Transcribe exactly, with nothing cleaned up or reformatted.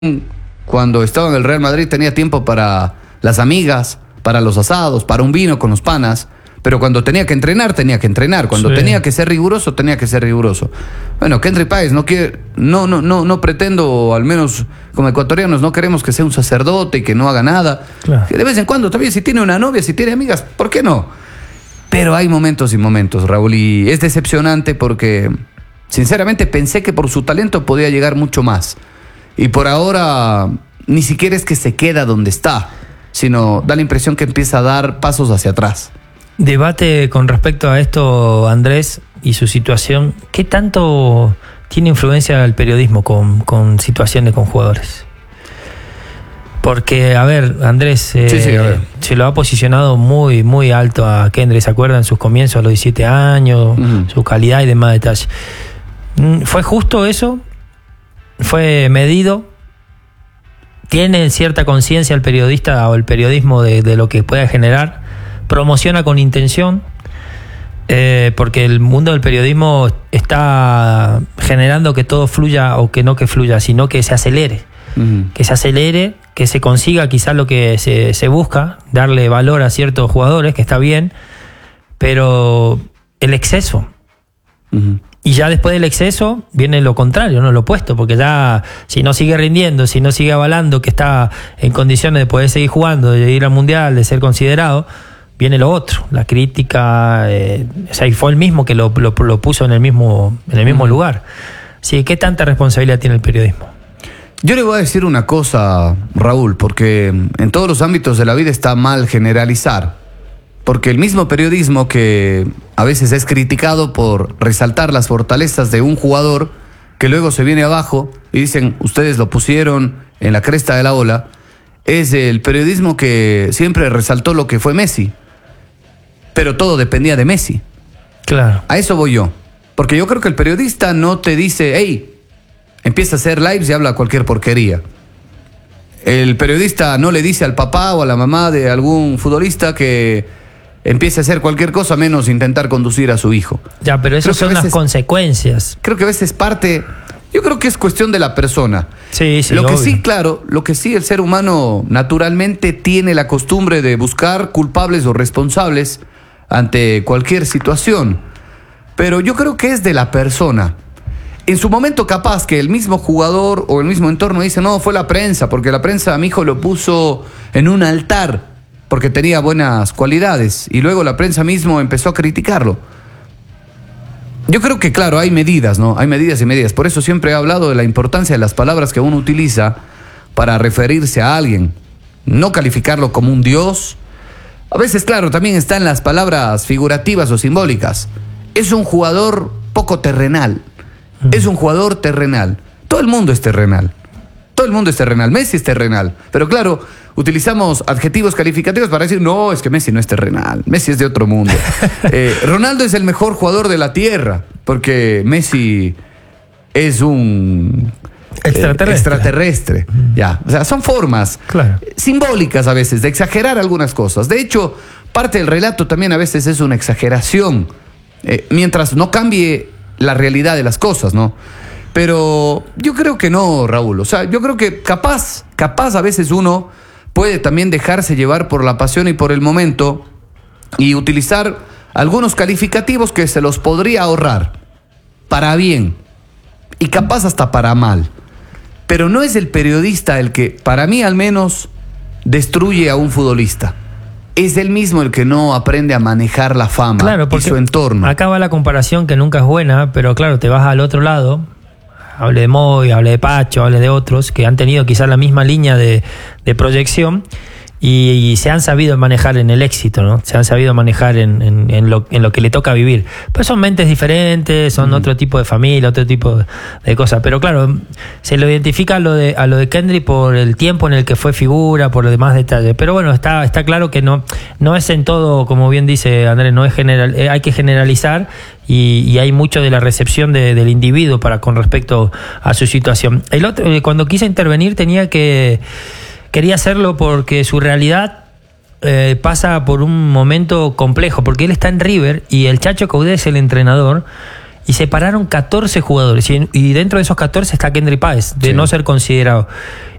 Cuando estaba en el Real Madrid tenía tiempo para las amigas, para los asados, para un vino con los panas, pero cuando tenía que entrenar, tenía que entrenar. Cuando sí. tenía que ser riguroso, tenía que ser riguroso. Bueno, Kendry Páez no quiere, no, no, no, no pretendo, al menos como ecuatorianos, no queremos que sea un sacerdote y que no haga nada. Claro. Que de vez en cuando, también si tiene una novia, si tiene amigas, ¿por qué no? Pero hay momentos y momentos, Raúl, y es decepcionante porque, sinceramente, pensé que por su talento podía llegar mucho más. Y por ahora ni siquiera es que se queda donde está, sino da la impresión que empieza a dar pasos hacia atrás. Debate con respecto a esto, Andrés, y su situación. ¿Qué tanto tiene influencia el periodismo con, con situaciones con jugadores? Porque, a ver, Andrés eh, sí, sí, a ver. se lo ha posicionado muy, muy alto a Kendry, ¿se acuerdan? Sus comienzos a los diecisiete años, uh-huh. su calidad y demás detalles. ¿Fue justo eso? ¿Fue medido? ¿Tiene cierta conciencia el periodista o el periodismo de, de lo que puede generar? ¿Promociona con intención? Eh, porque el mundo del periodismo está generando que todo fluya, o que no que fluya, sino que se acelere. Uh-huh. Que se acelere, que se consiga quizás lo que se, se busca, darle valor a ciertos jugadores, que está bien, pero el exceso. Uh-huh. Y ya después del exceso viene lo contrario, no lo opuesto, porque ya si no sigue rindiendo, si no sigue avalando que está en condiciones de poder seguir jugando, de ir al mundial, de ser considerado, viene lo otro, la crítica, eh, o sea, y fue el mismo que lo, lo, lo puso en el mismo, en el mismo mm. lugar. Así, ¿qué tanta responsabilidad tiene el periodismo? Yo le voy a decir una cosa, Raúl, porque en todos los ámbitos de la vida está mal generalizar. Porque el mismo periodismo que a veces es criticado por resaltar las fortalezas de un jugador, que luego se viene abajo y dicen, ustedes lo pusieron en la cresta de la ola, es el periodismo que siempre resaltó lo que fue Messi. Pero todo dependía de Messi. Claro. A eso voy yo. Porque yo creo que el periodista no te dice, hey, empieza a hacer lives y habla cualquier porquería. El periodista no le dice al papá o a la mamá de algún futbolista que empiece a hacer cualquier cosa menos intentar conducir a su hijo. Ya, pero esas son veces, las consecuencias. Creo que a veces parte... Yo creo que es cuestión de la persona. Sí, sí, Lo que obvio. sí, claro, lo que sí el ser humano naturalmente tiene la costumbre de buscar culpables o responsables ante cualquier situación. Pero yo creo que es de la persona. En su momento capaz que el mismo jugador o el mismo entorno dice, no, fue la prensa, porque la prensa a mi hijo lo puso en un altar porque tenía buenas cualidades, y luego la prensa mismo empezó a criticarlo. Yo creo que, claro, hay medidas, ¿no? Hay medidas y medidas. Por eso siempre he hablado de la importancia de las palabras que uno utiliza para referirse a alguien. No calificarlo como un dios. A veces, claro, también están las palabras figurativas o simbólicas. Es un jugador poco terrenal. Mm. Es un jugador terrenal. Todo el mundo es terrenal. Todo el mundo es terrenal. Messi es terrenal. Pero claro, utilizamos adjetivos calificativos para decir, no, es que Messi no es terrenal. Messi es de otro mundo. eh, Ronaldo es el mejor jugador de la Tierra, porque Messi es un extraterrestre. Eh, extraterrestre. Mm. Ya. O sea, son formas claro. simbólicas a veces de exagerar algunas cosas. De hecho, parte del relato también a veces es una exageración, eh, mientras no cambie la realidad de las cosas, ¿no? Pero yo creo que no, Raúl. O sea, yo creo que capaz, capaz a veces uno puede también dejarse llevar por la pasión y por el momento y utilizar algunos calificativos que se los podría ahorrar para bien y capaz hasta para mal. Pero no es el periodista el que, para mí al menos, destruye a un futbolista. Es él mismo el que no aprende a manejar la fama, claro, y su entorno. Acá va la comparación que nunca es buena, pero claro, te vas al otro lado. Hable de Moy, hable de Pacho, hable de otros que han tenido quizás la misma línea de, de proyección y, y se han sabido manejar en el éxito, ¿no? Se han sabido manejar en, en, en, lo, en lo que le toca vivir. Pero son mentes diferentes, son mm. otro tipo de familia, otro tipo de, de cosas. Pero claro, se lo identifica a lo de, a lo de Kendry por el tiempo en el que fue figura, por los demás detalles. Pero bueno, está, está claro que no, no es en todo, como bien dice Andrés, no es general, eh, hay que generalizar. Y, y hay mucho de la recepción de, del individuo para con respecto a su situación. El otro, cuando quise intervenir tenía que quería hacerlo porque su realidad eh, pasa por un momento complejo, porque él está en River y el Chacho Coudet es el entrenador y se pararon catorce jugadores. Y, y dentro de esos catorce está Kendry Páez, de Sí. no ser considerado.